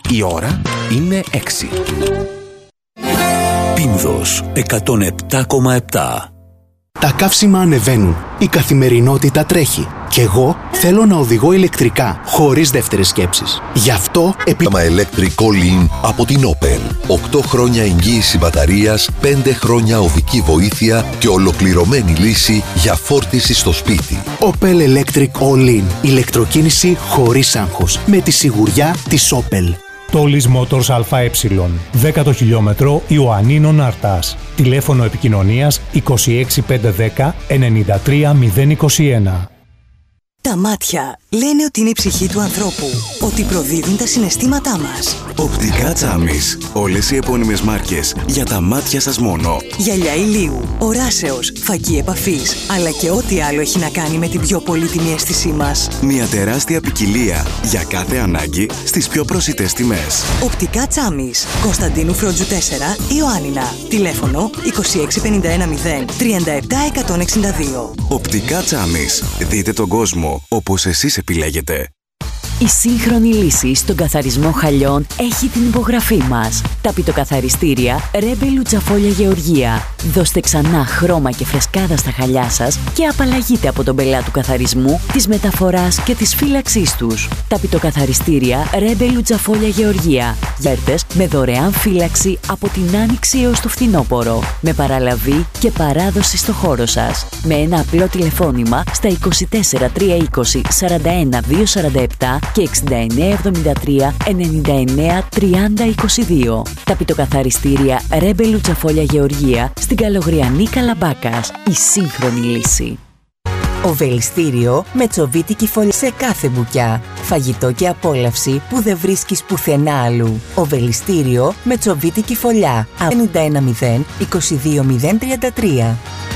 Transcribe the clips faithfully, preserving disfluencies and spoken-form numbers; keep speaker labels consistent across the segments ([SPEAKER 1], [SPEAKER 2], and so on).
[SPEAKER 1] Η ώρα είναι έξι.
[SPEAKER 2] Πίνδος εκατόν επτά κόμμα επτά.
[SPEAKER 3] Τα καύσιμα ανεβαίνουν, η καθημερινότητα τρέχει και εγώ θέλω να οδηγώ ηλεκτρικά, χωρίς δεύτερες σκέψεις. Γι' αυτό επί...
[SPEAKER 4] Electric All-in από την Opel. οκτώ χρόνια εγγύηση μπαταρίας, πέντε χρόνια οδική βοήθεια και ολοκληρωμένη λύση για φόρτιση στο σπίτι.
[SPEAKER 3] Opel Electric All-in. Ηλεκτροκίνηση χωρίς άγχος. Με τη σιγουριά της Opel.
[SPEAKER 5] Τόλις Motors ΑΕ, δέκατο χιλιόμετρο Ιωαννίνων Αρτάς. Τηλέφωνο επικοινωνίας είκοσι έξι πεντακόσια δέκα ενενήντα τρία μηδέν είκοσι ένα.
[SPEAKER 6] Τα μάτια λένε ότι είναι η ψυχή του ανθρώπου, ότι προδίδουν τα συναισθήματά μας.
[SPEAKER 7] Οπτικά Τσάμις. Όλες οι επώνυμες μάρκες για τα μάτια σας μόνο.
[SPEAKER 6] Γυαλιά ηλίου, οράσεως, φακή επαφής, αλλά και ό,τι άλλο έχει να κάνει με την πιο πολύτιμη αίσθησή μας.
[SPEAKER 7] Μια τεράστια ποικιλία για κάθε ανάγκη στις πιο προσιτές τιμές.
[SPEAKER 6] Οπτικά Τσάμις. Κωνσταντίνου Φρόντζου τέσσερα, Ιωάννινα. Τηλέφωνο είκοσι έξι πενήντα ένα μηδέν τριάντα επτά εκατόν εξήντα δύο.
[SPEAKER 7] Οπτικά Τσάμις. Δείτε τον κόσμο όπως εσείς επιλέγετε.
[SPEAKER 8] Η σύγχρονη λύση στον καθαρισμό χαλιών έχει την υπογραφή μας. Τα πιτοκαθαριστήρια Rebel Λουτσαφόλια Γεωργία. Δώστε ξανά χρώμα και φρεσκάδα στα χαλιά σας και απαλλαγείτε από τον πελά του καθαρισμού, της μεταφοράς και της φύλαξής τους. Τα πιτοκαθαριστήρια Rebel Λουτσαφόλια Γεωργία. Γέρτες με δωρεάν φύλαξη από την άνοιξη έως το φθινόπωρο. Με παραλαβή και παράδοση στο χώρο σας. Με ένα απλό τηλεφώνημα στα είκοσι τέσσερα τριακόσια είκοσι σαράντα ένα διακόσια σαράντα επτά και εξήντα εννέα εβδομήντα τρία ενενήντα εννέα τριάντα είκοσι δύο. Τα πιτοκαθαριστήρια Rebel Λουτσαφόλια Γεωργία στην Καλογριανή Καλαμπάκας. Η σύγχρονη λύση.
[SPEAKER 9] Οβελιστήριο με τσοβίτικη φωλιά σε κάθε μπουκιά. Φαγητό και απόλαυση που δεν βρίσκεις πουθενά αλλού. Οβελιστήριο με τσοβίτικη φωλιά. ενενήντα ένα μηδέν είκοσι δύο μηδέν τριάντα τρία.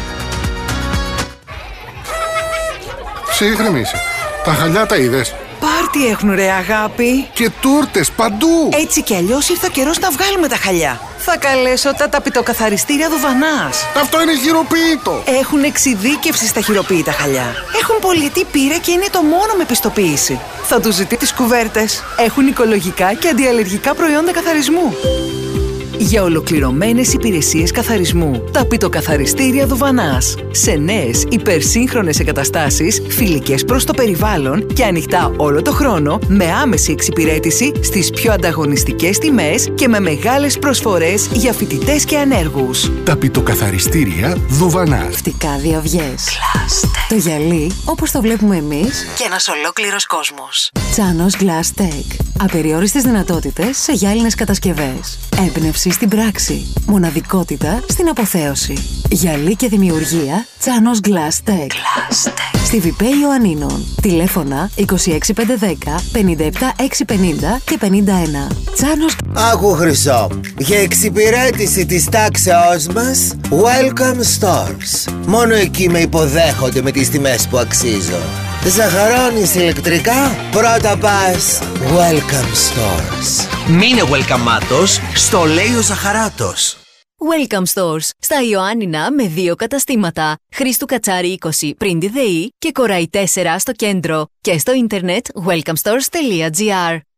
[SPEAKER 10] Ψύχρεμη είσαι. Τα χαλιά τα είδες?
[SPEAKER 11] Πάρτι έχουν ρε αγάπη.
[SPEAKER 10] Και τούρτες παντού.
[SPEAKER 11] Έτσι κι αλλιώς ήρθε ο καιρός να βγάλουμε τα χαλιά. Θα καλέσω τα ταπιτοκαθαριστήρια Δουβανάς.
[SPEAKER 10] Αυτό είναι χειροποίητο.
[SPEAKER 11] Έχουν εξειδίκευση στα χειροποίητα χαλιά. Έχουν πολιτή πείρα και είναι το μόνο με πιστοποίηση. Θα τους ζητεί τις κουβέρτες. Έχουν οικολογικά και αντιαλλεργικά προϊόντα καθαρισμού. Για ολοκληρωμένες υπηρεσίες καθαρισμού, ταπιτοκαθαριστήρια Δουβανάς. Σε νέες υπερσύγχρονες εγκαταστάσεις, φιλικές προς το περιβάλλον και ανοιχτά όλο το χρόνο, με άμεση εξυπηρέτηση στις πιο ανταγωνιστικές τιμές και με μεγάλες προσφορές για φοιτητές και ανέργους.
[SPEAKER 10] Ταπιτοκαθαριστήρια Δουβανάς.
[SPEAKER 9] Φτικά διαυγές. Το γυαλί, όπως το βλέπουμε εμείς,
[SPEAKER 6] Και ένας ολόκληρος κόσμος.
[SPEAKER 9] Τσάνος Glass Tech. Απεριόριστες δυνατότητες σε γυάλινες κατασκευές. Έμπνευση στην πράξη. Μοναδικότητα στην αποθέωση. Γυαλί και δημιουργία Τσάνος Glass Tech.
[SPEAKER 6] Glass Tech.
[SPEAKER 9] Στη Βιπέ Ιωαννίνων. Τηλέφωνα είκοσι έξι πεντακόσια δέκα πενήντα επτά εξακόσια πενήντα και πενήντα ένα. Τσάνος.
[SPEAKER 12] Άκου Χρυσό. Για εξυπηρέτηση της τάξεώς μας, Welcome Stores. Μόνο εκεί με υποδέχονται με τις τιμές που αξίζω. Ζαχαρώνεις ηλεκτρικά, πρώτα πας Welcome Stores.
[SPEAKER 13] Μείνε welcome-άτος, στο λέει ο Ζαχαράτος.
[SPEAKER 14] Welcome Stores, στα Ιωάννινα με δύο καταστήματα. Χρήστου Κατσάρη είκοσι πριν τη ΔΕΗ και Κοραϊ τέσσερα στο κέντρο. Και στο ίντερνετ welcome stores τελεία gr.